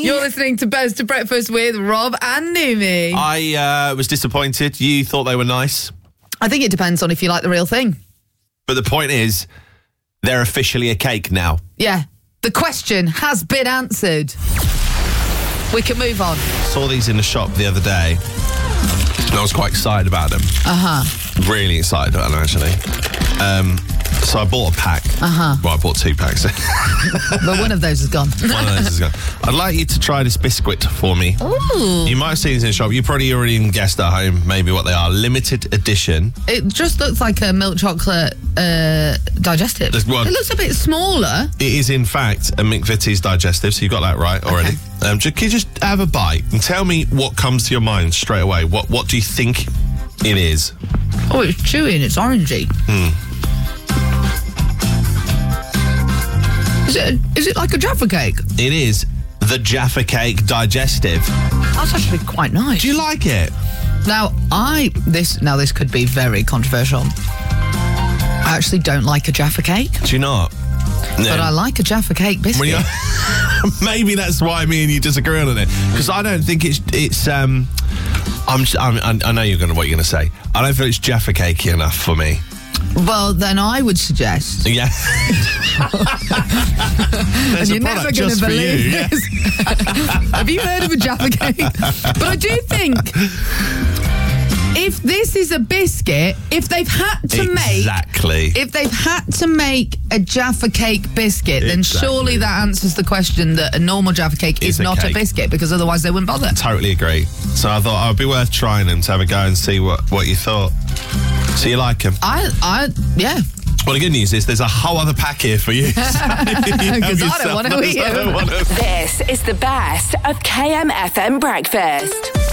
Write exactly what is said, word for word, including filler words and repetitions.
You're listening to Best to Breakfast with Rob and Numi. I uh, was disappointed. You thought they were nice. I think it depends on if you like the real thing. But the point is, they're officially a cake now. Yeah. The question has been answered. We can move on. Saw these in the shop the other day. And I was quite excited about them. Uh-huh. Really excited about them, actually. Um, so I bought a pack. Uh-huh. Well, I bought two packs. But one of those is gone. One of those is gone. I'd like you to try this biscuit for me. Ooh. You might have seen these in the shop. You probably already guessed at home maybe what they are. Limited edition. It just looks like a milk chocolate uh, digestive. Well, it looks a bit smaller. It is, in fact, a McVitie's digestive, so you got that right already. Okay. Um, just, can you just have a bite and tell me what comes to your mind straight away? What What do you think it is? Oh, it's chewy and it's orangey. Hmm. Is it, is it like a Jaffa cake? It is the Jaffa Cake digestive. That's actually quite nice. Do you like it? Now, I... This Now, this could be very controversial. I actually don't like a Jaffa cake. Do you not? No. But I like a Jaffa cake biscuit. Well, maybe that's why me and you disagree on it. Because I don't think it's... it's um, I'm, I'm, I know you're gonna what you're going to say. I don't feel it's Jaffa cakey enough for me. Well, then I would suggest... Yeah. There's and you're a never product going just to for you. believe Yeah. this. Have you heard of a Jaffa cake? But I do think... If this is a biscuit, if they've had to make... Exactly. If they've had to make a Jaffa cake biscuit, then Exactly. surely that answers the question that a normal Jaffa cake It's is a not cake. a biscuit, because otherwise they wouldn't bother. Totally agree. So I thought it would be worth trying them to have a go and see what, what you thought. So you like them? I, I, yeah. Well, the good news is there's a whole other pack here for you. Because I don't want to eat them. This is the best of K M F M breakfast.